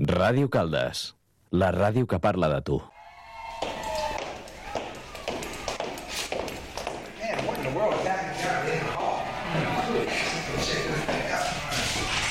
Ràdio Caldes, la ràdio que parla de tu.